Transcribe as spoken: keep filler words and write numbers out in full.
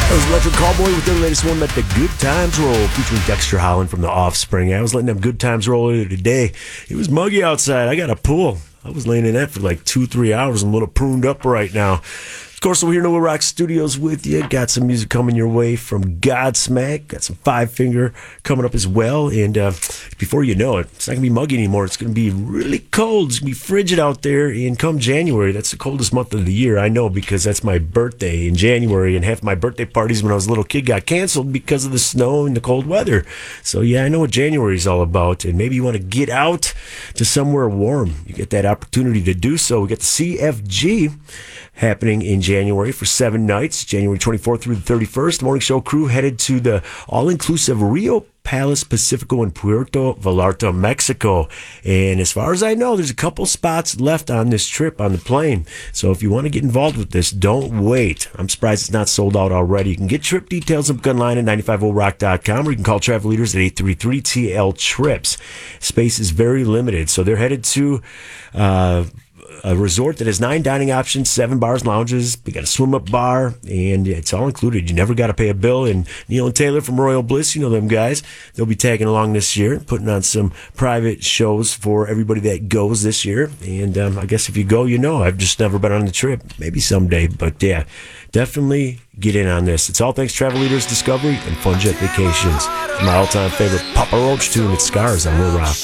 That was Electric Callboy with their latest one, Let the Good Times Roll, featuring Dexter Holland from The Offspring. I was letting them good times roll earlier today. It was muggy outside. I got a pool. I was laying in that for like two, three hours. I'm a little pruned up right now. Of course, we're here in Nowhere Rock Studios with you. Got some music coming your way from Godsmack. Got some Five Finger coming up as well. And uh, before you know it, it's not going to be muggy anymore. It's going to be really cold. It's going to be frigid out there. And come January, that's the coldest month of the year. I know because that's my birthday in January. And half my birthday parties when I was a little kid got canceled because of the snow and the cold weather. So, yeah, I know what January is all about. And maybe you want to get out to somewhere warm. You get that opportunity to do so. We got the C F G happening in January for seven nights, January twenty-fourth through the thirty-first. The morning show crew headed to the all-inclusive Rio Palace Pacifico in Puerto Vallarta, Mexico. And as far as I know, there's a couple spots left on this trip on the plane. So if you want to get involved with this, don't wait. I'm surprised it's not sold out already. You can get trip details up online at nine five zero rock dot com, or you can call Travel Leaders at eight three three T L trips. Space is very limited. So they're headed to uh, a resort that has nine dining options, seven bars, lounges. We got a swim-up bar, and it's all included. You never got to pay a bill. And Neil and Taylor from Royal Bliss, you know them guys. They'll be tagging along this year, putting on some private shows for everybody that goes this year. And um, I guess if you go, you know. I've just never been on the trip. Maybe someday. But, yeah, definitely get in on this. It's all thanks to Travel Leaders Discovery and Fun Jet Vacations. My all-time favorite Papa Roach tune, it's Scars on Will Rock.